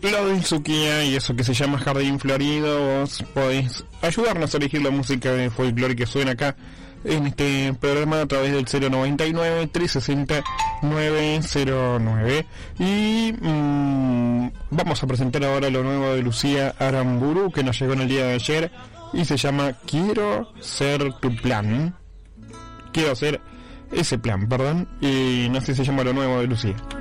Lo de Suquía y eso que se llama Jardín Florido. Vos podés ayudarnos a elegir la música de folclore que suena acá en este programa a través del 099-360-909. Y vamos a presentar ahora lo nuevo de Lucía Aramburu, que nos llegó en el día de ayer y se llama Quiero ser tu plan. Quiero ser ese plan, perdón. Y no sé si se llama lo nuevo de Lucía.